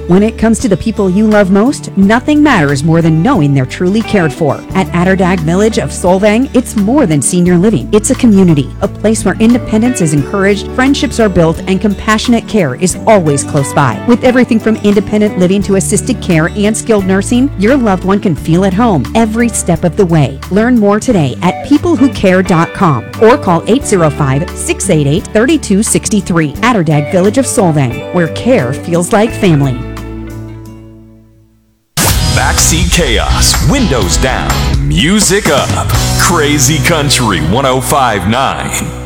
When it comes to the people you love most, nothing matters more than knowing they're truly cared for. At Atterdag Village of Solvang, it's more than senior living. It's a community, a place where independence is encouraged, friendships are built, and compassionate care is always close by. With everything from independent living to assisted care and skilled nursing, your loved one can feel at home every step of the way. Learn more today at peoplewhocare.com or call 805-688-3263. Atterdag Village of Solvang, where care feels like family. Backseat chaos, windows down, music up. Crazy Country 105.9.